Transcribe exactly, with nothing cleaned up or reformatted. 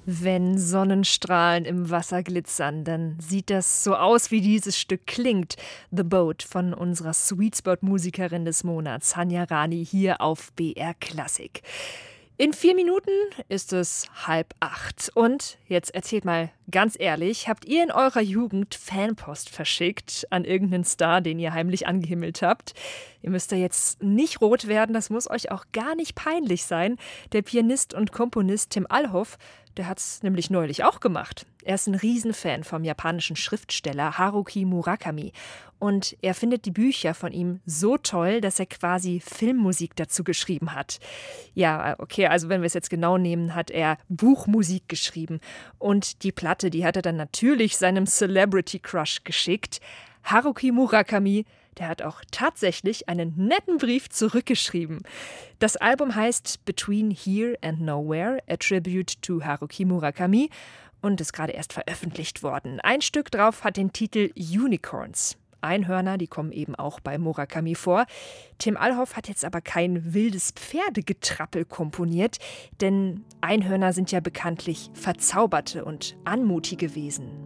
Wenn Sonnenstrahlen im Wasser glitzern, dann sieht das so aus, wie dieses Stück klingt. The Boat von unserer Sweetspot-Musikerin des Monats, Hanya Rani, hier auf B R Klassik. In vier Minuten ist es halb acht. Und jetzt erzählt mal ganz ehrlich, habt ihr in eurer Jugend Fanpost verschickt an irgendeinen Star, den ihr heimlich angehimmelt habt? Ihr müsst da jetzt nicht rot werden, das muss euch auch gar nicht peinlich sein. Der Pianist und Komponist Tim Alhoff, der hat's nämlich neulich auch gemacht. Er ist ein Riesenfan vom japanischen Schriftsteller Haruki Murakami. Und er findet die Bücher von ihm so toll, dass er quasi Filmmusik dazu geschrieben hat. Ja, okay, also wenn wir es jetzt genau nehmen, hat er Buchmusik geschrieben. Und die Platte, die hat er dann natürlich seinem Celebrity Crush geschickt. Haruki Murakami, der hat auch tatsächlich einen netten Brief zurückgeschrieben. Das Album heißt Between Here and Nowhere, a Tribute to Haruki Murakami, und ist gerade erst veröffentlicht worden. Ein Stück drauf hat den Titel Unicorns. Einhörner, die kommen eben auch bei Murakami vor. Tim Alhoff hat jetzt aber kein wildes Pferdegetrappel komponiert, denn Einhörner sind ja bekanntlich verzauberte und anmutige Wesen.